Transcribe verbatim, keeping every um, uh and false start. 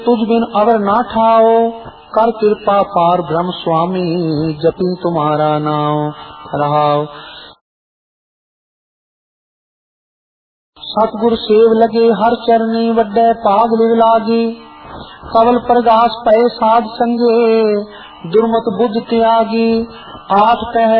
तुझ बिन अवर ना ठाओ, कर कृपा पार ब्रह्म स्वामी, जपी तुम्हारा नाम रहाओ। सतगुर सेव लगे हर चरनी, वड्डे भाग लिव लागी। कवल प्रगास पए साध संगे, दुर्मत बुद्ध त्यागी। आठ पह